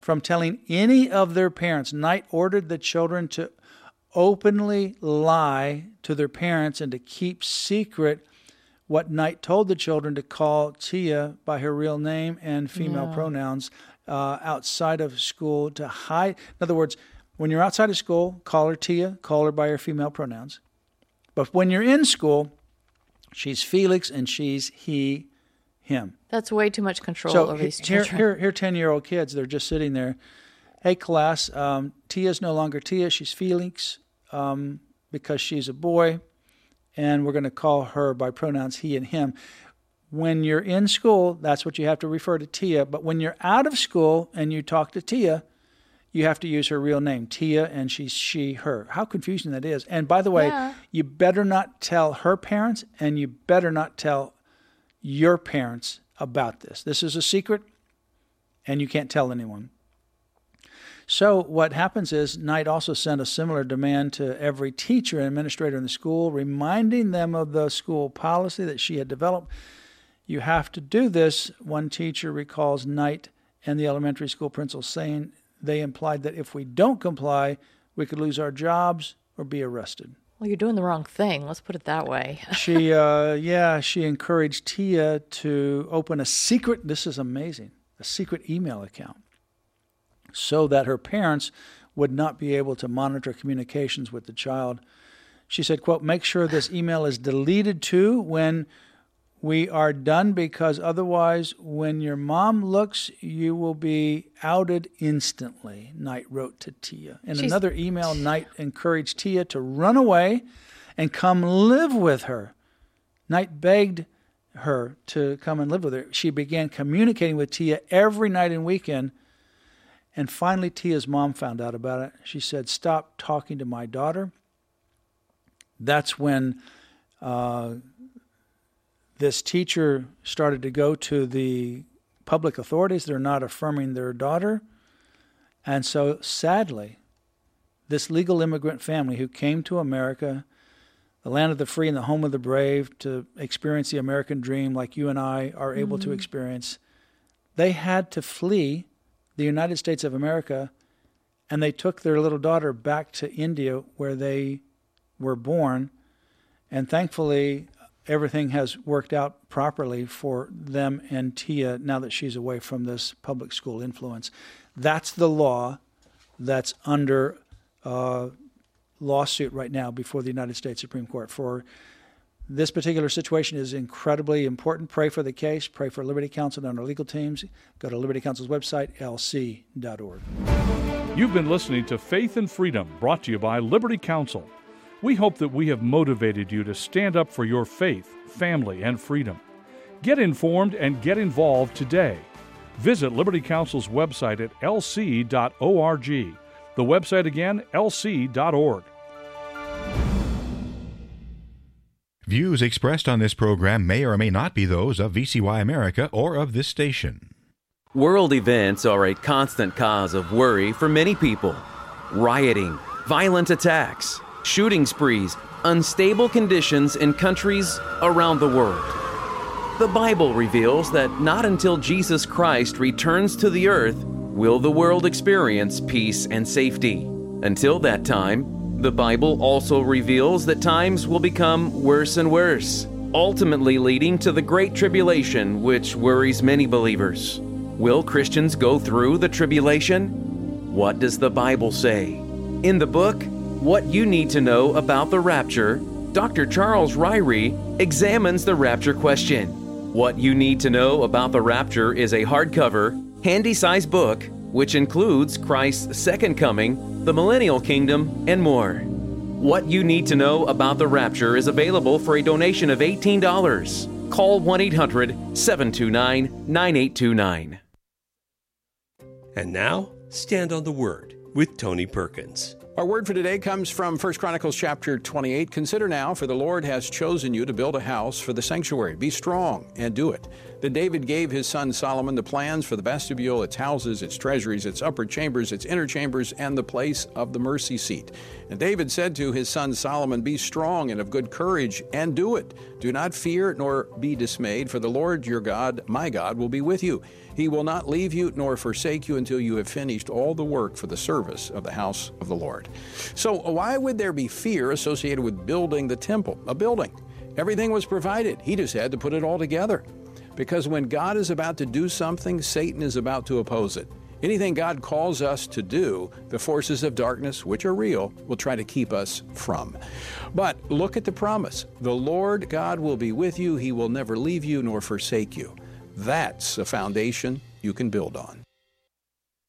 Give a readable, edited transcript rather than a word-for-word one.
from telling any of their parents. Knight ordered the children to openly lie to their parents and to keep secret what Knight told the children to call Tia by her real name and female pronouns outside of school to hide. In other words, when you're outside of school, call her Tia, call her by her female pronouns. But when you're in school, she's Felix and she's he, him. That's way too much control over these children. Here 10-year-old kids, they're just sitting there. Hey, class, Tia's no longer Tia, she's Felix because she's a boy. And we're going to call her by pronouns he and him. When you're in school, that's what you have to refer to Tia. But when you're out of school and you talk to Tia, you have to use her real name, Tia, and she's she, her. How confusing that is. And by the way, you better not tell her parents, and you better not tell your parents about this. This is a secret, and you can't tell anyone. So what happens is Knight also sent a similar demand to every teacher and administrator in the school, reminding them of the school policy that she had developed. You have to do this. One teacher recalls Knight and the elementary school principal saying they implied that if we don't comply, we could lose our jobs or be arrested. Well, you're doing the wrong thing. Let's put it that way. She encouraged Tia to open a secret, this is amazing, a secret email account, so that her parents would not be able to monitor communications with the child. She said, quote, make sure this email is deleted too when we are done, because otherwise when your mom looks, you will be outed instantly, Knight wrote to Tia. In another email, Knight encouraged Tia to run away and come live with her. Knight begged her to come and live with her. She began communicating with Tia every night and weekend. And finally, Tia's mom found out about it. She said, stop talking to my daughter. That's when this teacher started to go to the public authorities. They're not affirming their daughter. And so, sadly, this legal immigrant family who came to America, the land of the free and the home of the brave, to experience the American dream like you and I are able to experience, they had to flee the United States of America, and they took their little daughter back to India where they were born. And thankfully, everything has worked out properly for them and Tia now that she's away from this public school influence. That's the law that's under lawsuit right now before the United States Supreme Court. For this particular situation is incredibly important. Pray for the case. Pray for Liberty Counsel and our legal teams. Go to Liberty Counsel's website, lc.org. You've been listening to Faith and Freedom, brought to you by Liberty Counsel. We hope that we have motivated you to stand up for your faith, family, and freedom. Get informed and get involved today. Visit Liberty Counsel's website at lc.org. The website again, lc.org. Views expressed on this program may or may not be those of VCY America or of this station. World events are a constant cause of worry for many people. Rioting, violent attacks, shooting sprees, unstable conditions in countries around the world. The Bible reveals that not until Jesus Christ returns to the earth will the world experience peace and safety. Until that time, the Bible also reveals that times will become worse and worse, ultimately leading to the Great Tribulation, which worries many believers. Will Christians go through the tribulation? What does the Bible say? In the book, What You Need to Know About the Rapture, Dr. Charles Ryrie examines the rapture question. What You Need to Know About the Rapture is a hardcover, handy-sized book which includes Christ's second coming, the millennial kingdom, and more. What You Need to Know About the Rapture is available for a donation of $18. Call 1-800-729-9829. And now, Stand on the Word with Tony Perkins. Our word for today comes from 1 Chronicles chapter 28. Consider now, for the Lord has chosen you to build a house for the sanctuary. Be strong and do it. Then David gave his son Solomon the plans for the vestibule, its houses, its treasuries, its upper chambers, its inner chambers, and the place of the mercy seat. And David said to his son Solomon, Be strong and of good courage, and do it. Do not fear nor be dismayed, for the Lord your God, my God, will be with you. He will not leave you nor forsake you until you have finished all the work for the service of the house of the Lord. So why would there be fear associated with building the temple, a building? Everything was provided. He just had to put it all together. Because when God is about to do something, Satan is about to oppose it. Anything God calls us to do, the forces of darkness, which are real, will try to keep us from. But look at the promise. The Lord God will be with you. He will never leave you nor forsake you. That's a foundation you can build on.